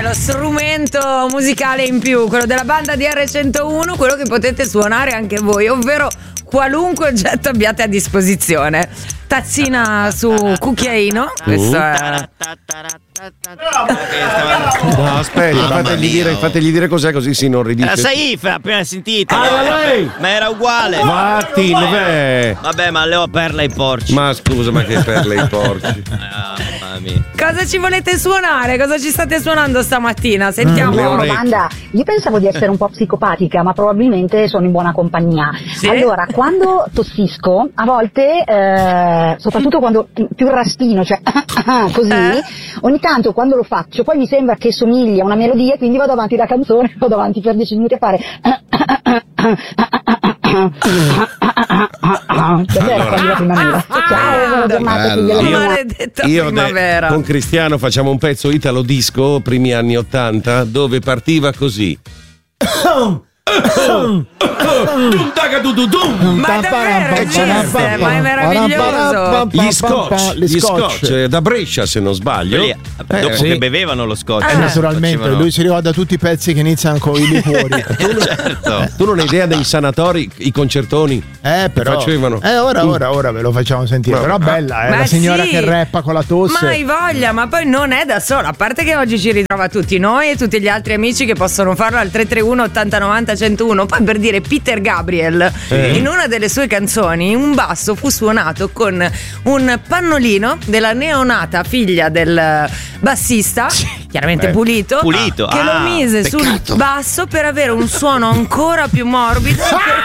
lo strumento musicale in più, quello della banda DR101, quello che potete suonare anche voi, ovvero qualunque oggetto abbiate a disposizione. Tazzina su cucchiaino, questo è. No, aspetta, fategli dire cos'è, così si inorridisce. La Saif appena sentito. Lei! Ma era uguale. Vatti, dov'è? Vabbè, ma Leo perla i porci. Ma scusa, ma che perle i porci. Mamma mia. Cosa ci volete suonare? Cosa ci state suonando stamattina? Sentiamo. Domanda, io pensavo di essere un po' psicopatica, ma probabilmente sono in buona compagnia. Sì? Allora, quando tossisco, a volte, soprattutto quando più raspino, cioè così, ogni tanto quando lo faccio, poi mi sembra che somiglia a una melodia, quindi vado avanti la canzone, vado avanti per 10 minuti a fare ciao, buona giornata. Io con Cristiano facciamo un pezzo italo disco primi anni 80 dove partiva così. Ma davvero esiste? Ma è meraviglioso. Gli scotch da Brescia, se non sbaglio. Dopo che bevevano lo scotch. Naturalmente, lui si ricorda tutti i pezzi che iniziano con i liquori. Certo. Tu non hai idea dei sanatori, i concertoni però facevano? Ora ve lo facciamo sentire. Però bella, la signora che rappa con la tosse. Ma hai voglia, ma poi non è da sola. A parte che oggi ci ritrova tutti noi e tutti gli altri amici che possono farlo al 331 80 90 101. Poi per dire Peter Gabriel, in una delle sue canzoni un basso fu suonato con un pannolino della neonata figlia del bassista, chiaramente pulito, che lo mise sul basso per avere un suono ancora più morbido.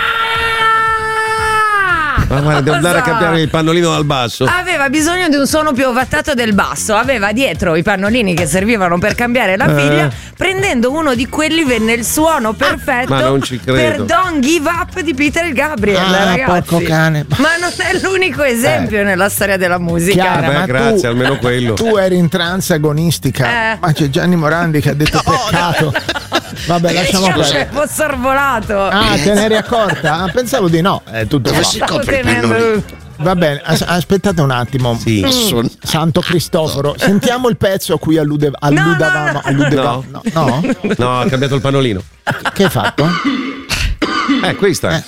Ma guarda, devo andare a cambiare il pannolino dal basso. Aveva bisogno di un suono più ovattato del basso. Aveva dietro i pannolini che servivano per cambiare la figlia. Prendendo uno di quelli venne il suono perfetto. Ma non ci credo. Per Don't Give Up di Peter Gabriel, ragazzi. Porco cane. Ma non è l'unico esempio nella storia della musica. Chiara, ma grazie, almeno quello. Tu eri in trance agonistica. Ma c'è Gianni Morandi che ha detto peccato. Vabbè, lasciamo perdere. Ho sorvolato. Ah, te ne eri accorta? Pensavo di no. È tutto qua. Va bene, aspettate un attimo. Sì. Santo Cristoforo, sentiamo il pezzo a cui alludavamo. No, ha cambiato il pannolino. Che hai fatto? Questa.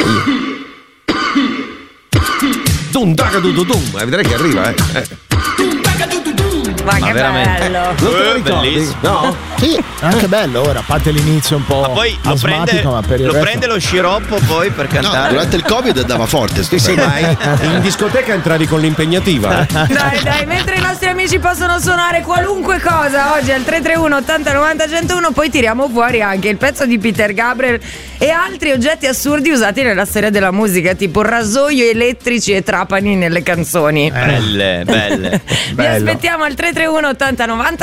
Vedrai che arriva, Ma che bello! Non te lo ricordi? Bellissimo. No? Sì, anche bello ora, a parte l'inizio un po'. Ma poi lo prende lo sciroppo poi per cantare. No, durante il Covid andava forte. Sì, ma in discoteca entravi con l'impegnativa. Dai, mentre i nostri amici possono suonare qualunque cosa oggi al 331 80 90 101, poi tiriamo fuori anche il pezzo di Peter Gabriel e altri oggetti assurdi usati nella storia della musica, tipo rasoio elettrici e trapani nelle canzoni. Belle. Vi aspettiamo al 331 80 90